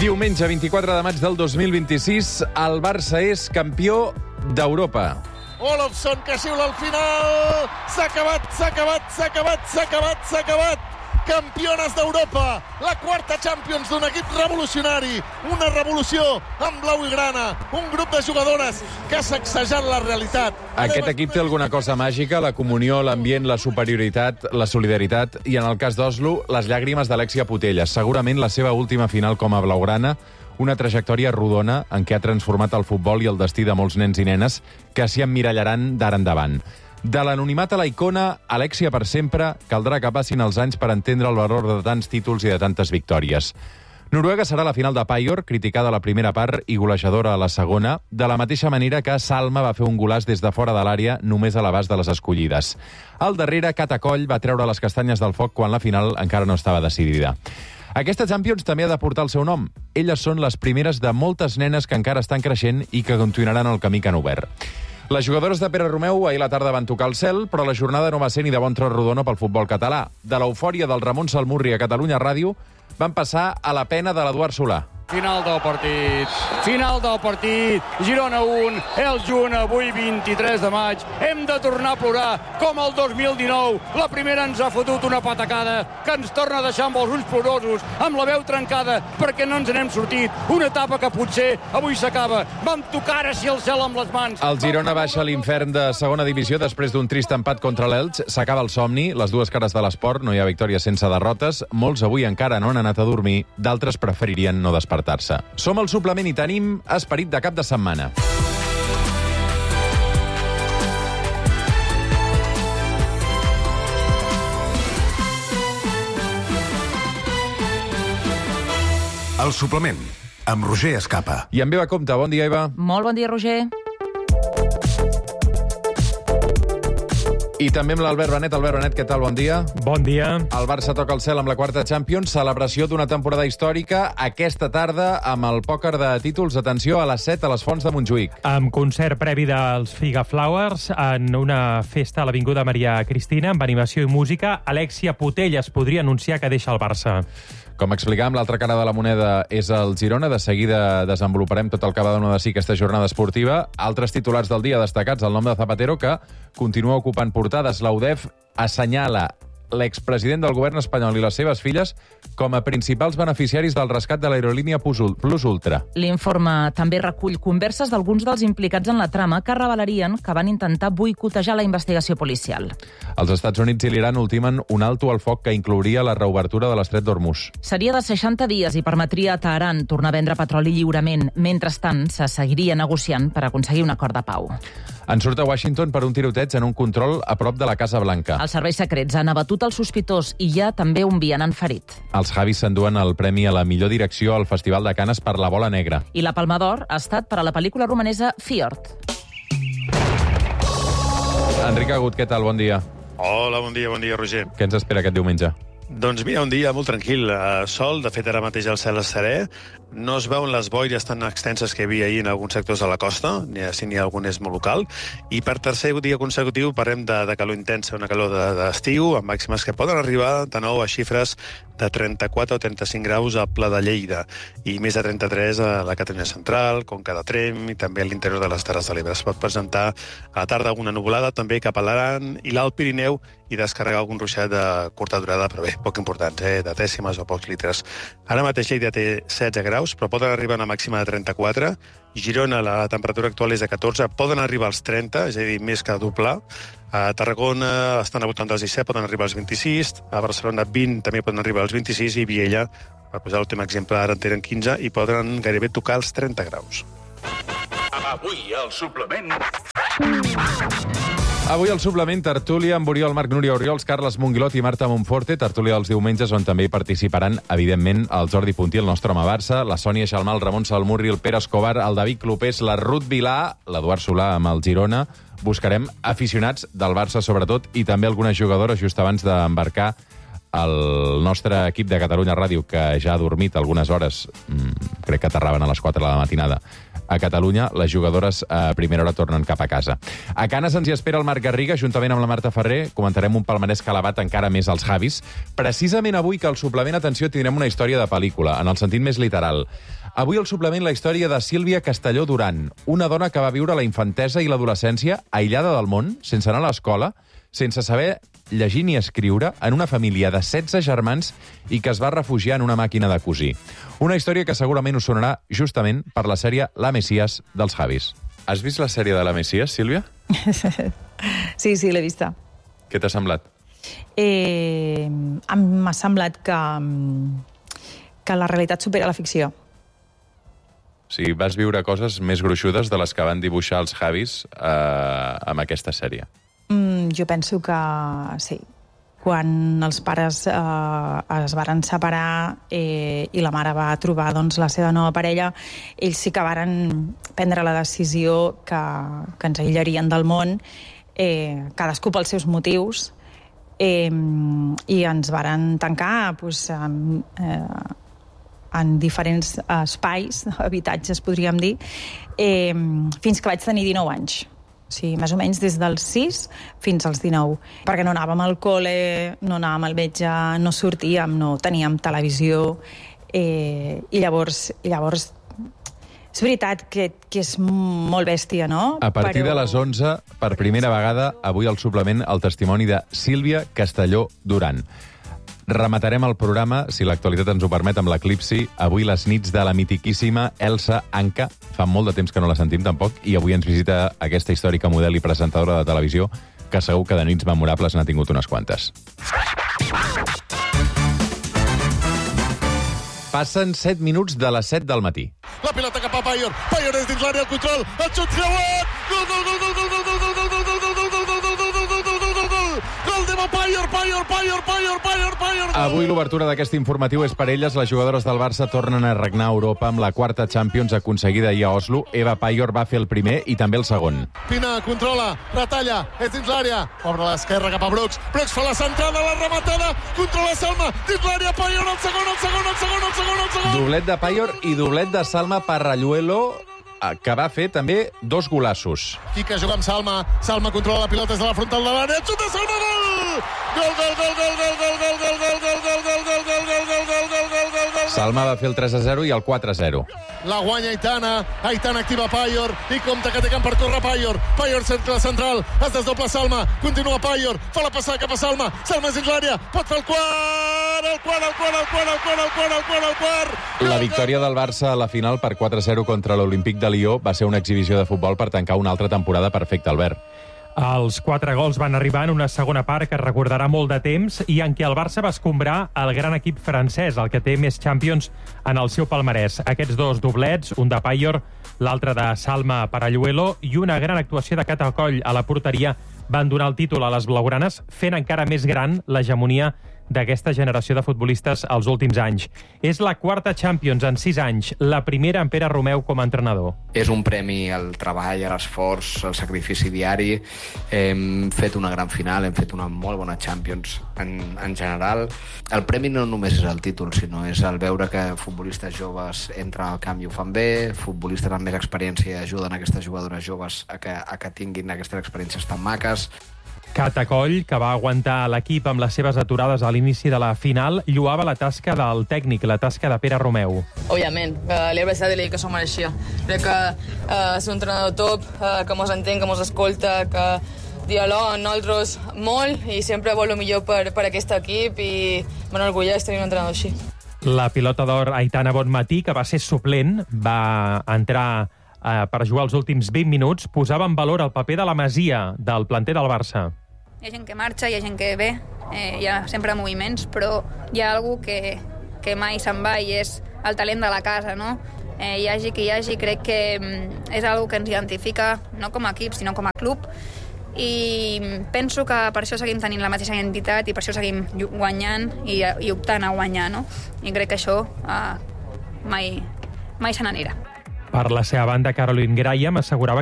Diumenge 24 de maig del 2026, el Barça és campió d'Europa. Olofsson, que xiula al final. S'ha acabat. Campiones d'Europa. La quarta Champions d'un equip revolucionari. Una revolució amb blau i grana. Un grup de jugadores que ha sacsejat la realitat. Aquest equip té alguna cosa màgica, la comunió, l'ambient, la superioritat, la solidaritat i, en el cas d'Oslo, les llàgrimes d'Alexia Putellas. Segurament la seva última final com a blaugrana, una trajectòria rodona en què ha transformat el futbol i el destí de molts nens i nenes que s'hi emmirallaran d'ara endavant. De l'anonimat a la icona, Alexia per sempre, caldrà que passin els anys per entendre el valor de tants títols i de tantes victòries. Noruega serà la final de Payor, criticada a la primera part i golejadora a la segona, de la mateixa manera que Salma va fer un golaç des de fora de l'àrea només a l'abast de les escollides. Al darrere, Catacoll va treure les castanyes del foc quan la final encara no estava decidida. Aquesta Champions també ha de portar el seu nom. Elles són les primeres de moltes nenes que encara estan creixent i que continuaran el camí que han obert. Les jugadores de Pere Romeu ahir a la tarda van tocar el cel, però la jornada no va ser ni de bon tros rodona pel futbol català. De l'eufòria del Ramon Salmurri a Catalunya Ràdio van passar a la pena de l'Eduard Solà. Final del partit, Girona 1, el Junt avui 23 de maig, hem de tornar a plorar com el 2019, la primera ens ha fotut una patacada que ens torna a deixar amb els ulls plorosos, amb la veu trencada perquè no ens n'hem sortit, una etapa que potser avui s'acaba, vam tocar així el cel amb les mans. El Girona baixa a l'infern de segona divisió després d'un trist empat contra l'Elx, s'acaba el somni, les dues cares de l'esport, no hi ha victòria sense derrotes, molts avui encara no han anat a dormir, d'altres preferirien no despertar. Som al suplement i tenim esperit de cap de setmana. El suplement, amb Roger Escapa. I amb Eva Compte. Bon dia, Eva. Molt bon dia, Roger. I també amb l'Albert Benet. Albert Benet, què tal? Bon dia. Bon dia. El Barça toca el cel amb la quarta Champions, celebració d'una temporada històrica aquesta tarda amb el pòquer de títols. Atenció, a les 7 a les Fonts de Montjuïc. Amb concert previ dels Figa Flowers en una festa a l'Avinguda Maria Cristina, amb animació i música, Alexia Putellas podria anunciar que deixa el Barça. Com explicàvem, l'altra cara de la moneda és el Girona. De seguida desenvoluparem tot el que va donar de si aquesta jornada esportiva. Altres titulars del dia destacats, el nom de Zapatero, que continua ocupant portades. La UDEF assenyala l'expresident del govern espanyol i les seves filles com a principals beneficiaris del rescat de l'aerolínia Plus Ultra. L'informe també recull converses d'alguns dels implicats en la trama que revelarien que van intentar boicotejar la investigació policial. Els Estats Units i l'Iran ultimen un alto al foc que inclouria la reobertura de l'estret d'Hormuz. Seria de 60 dies i permetria a Teheran tornar a vendre petroli lliurement. Mentrestant, se seguiria negociant per aconseguir un acord de pau. En surt a Washington per un tiroteig en un control a prop de la Casa Blanca. Els serveis secrets han abatut el sospitós i hi ha també un vianant ferit. Els Javis s'enduen el premi a la millor direcció al Festival de Canes per La Bola Negra. I la Palma d'Or ha estat per a la pel·lícula romanesa Fjord. Enric Agut, què tal? Bon dia. Hola, bon dia, Roger. Què ens espera aquest diumenge? Doncs mira, un dia molt tranquil. Sol, de fet, ara mateix el cel és serè. No es veuen les boires tan extenses que hi havia ahir en alguns sectors de la costa, si n'hi ha algun és molt local. I per tercer dia consecutiu parlem de calor intensa, una calor d'estiu, amb màximes que poden arribar de nou a xifres de 34 o 35 graus al Pla de Lleida i més de 33 a la Catalunya Central, Conca de Tremp i també a l'interior de les Terres de l'Ebre. Es pot presentar a la tarda alguna nuvolada també cap a l'Aran i l'Alt Pirineu i descarregar algun ruixat de curta durada, però bé, poc important, de dècimes o pocs litres. Ara mateix Lleida té 16 graus, però poden arribar a una màxima de 34. Girona, la temperatura actual és de 14, poden arribar als 30, és a dir, més que doblar. A Tarragona estan al voltant dels 17, poden arribar als 26. A Barcelona 20, també poden arribar als 26. I Viella, per posar l'últim exemple, ara en tenen 15 i poden gairebé tocar els 30 graus. Avui al suplement... Avui al suplement, tertúlia amb Oriol Marc, Núria Oriols, Carles Monguilot i Marta Monforte. Tertúlia els diumenges on també hi participaran, evidentment, el Jordi Puntí, el nostre home Barça, la Sònia Xalmà, el Ramon Salmurri, el Pere Escobar, el David Clopés, la Ruth Vilà, l'Eduard Solà amb el Girona. Buscarem aficionats del Barça, sobretot, i també algunes jugadores just abans d'embarcar el nostre equip de Catalunya Ràdio, que ja ha dormit algunes hores, crec que aterraven a les 4 de la matinada, a Catalunya. Les jugadores a primera hora tornen cap a casa. A Canes ens hi espera el Marc Garriga, juntament amb la Marta Ferrer. Comentarem un palmarès que ha elevat encara més als Javis. Precisament avui, que al suplement, atenció, tindrem una història de pel·lícula, en el sentit més literal. Avui al suplement la història de Sílvia Castelló Duran, una dona que va viure la infantesa i l'adolescència aïllada del món, sense anar a l'escola, sense saber llegir ni escriure, en una família de 16 germans i que es va refugiar en una màquina de cosir. Una història que segurament us sonarà justament per la sèrie La Messias dels Javis. Has vist la sèrie de La Messias, Sílvia? Sí, l'he vista. Què t'ha semblat? M'ha semblat que la realitat supera la ficció. O sigui, vas viure coses més gruixudes de les que van dibuixar els Javis amb aquesta sèrie. Jo penso que sí. Quan els pares es varen separar i la mare va trobar la seva nova parella, ells sí que varen prendre la decisió que ens aïllarien del món, cadascú pels seus motius, i ens varen tancar en diferents espais, habitatges, podríem dir, fins que vaig tenir 19 anys. Sí, més o menys des dels 6 fins als 19. Perquè no anàvem al col·le, no anàvem al metge, no sortíem, no teníem televisió. I llavors és veritat que és molt bèstia, no? A partir de les 11, per primera vegada, avui al suplement, el testimoni de Sílvia Castelló Duran. Rematarem el programa, si l'actualitat ens ho permet, amb l'eclipsi. Avui les nits de la mitiquíssima Elsa Anca. Fa molt de temps que no la sentim, tampoc, i avui ens visita aquesta històrica model i presentadora de televisió, que segur que de nits memorables n'ha tingut unes quantes. Passen 7 minuts de les 7 del matí. La pilota cap a Paior. Paior és dins l'àrea, el control. El xut creuat. Gol, gol, gol, gol, gol, gol, gol, gol, gol, gol, gol, gol, gol de Paior. Avui l'obertura d'aquest informatiu és per elles. Les jugadores del Barça tornen a regnar a Europa amb la quarta Champions aconseguida ahir a Oslo. Eva Paior va fer el primer i també el segon. Pina controla, retalla, és dins l'àrea. Obre a l'esquerra cap a Brooks. Brooks fa la centrada, la rematada. Controla Salma, dins l'àrea, Paior, el segon. Doblet de Paior i doblet de Salma Parralluelo, que va fer també 2 golassos. Quica juga amb Salma. Salma controla la pilota des de la frontal de l'àrea. Xuta, segona, gol! Gol! Salma va fer el 3-0 i el 4-0. La guanya Aitana. Aitana activa Paior. I compta que té camp per córrer Paior. Paior cercle central. Es desdobla Salma. Continua Paior. Fa la passada cap a Salma. Salma és dins l'àrea. Pot fer el quart. La victòria del Barça a la final per 4-0 contra l'Olímpic de Lió va ser una exhibició de futbol per tancar una altra temporada perfecta, Albert. Els 4 gols van arribar en una segona part que es recordarà molt de temps i en què el Barça va escombrar el gran equip francès, el que té més Champions en el seu palmarès. Aquests 2 doblets, un de Paior, l'altre de Salma Parralluelo, i una gran actuació de Cata Coll a la porteria van donar el títol a les blaugranes, fent encara més gran l'hegemonia d'aquesta generació de futbolistes als últims anys. És la quarta Champions en 6 anys, la primera amb Pere Romeu com a entrenador. És un premi al treball, a l'esforç, al sacrifici diari. Hem fet una gran final, hem fet una molt bona Champions en general. El premi no només és el títol, sinó és el veure que futbolistes joves entren al camp i ho fan bé, futbolistes amb més experiència ajuden aquestes jugadores joves a que tinguin aquestes experiències tan maques. Cata Coll, que va aguantar l'equip amb les seves aturades a l'inici de la final, lloava la tasca del tècnic, la tasca de Pere Romeu. Òbviament, li he abraçat i li dic que s'ho mereixia. Crec que és un entrenador top, que mos entén, que mos escolta, que dialoga amb nosaltres molt i sempre vol el millor per aquest equip i m'enorgulleix tenir un entrenador així. La pilota d'or Aitana Bonmatí, que va ser suplent, va entrar per jugar els últims 20 minuts, posava en valor el paper de la Masia del planter del Barça. Hi ha gent que marxa, hi ha gent que ve, hi ha sempre moviments, però hi ha algú que mai se'n va i és el talent de la casa, no? Hi hagi qui hi hagi, crec que és algo que ens identifica no com a equip, sinó com a club, i penso que per això seguim tenint la mateixa identitat i per això seguim guanyant i optant a guanyar, no? I crec que això mai se n'anirà. Per la seva banda, Caroline Graham assegurava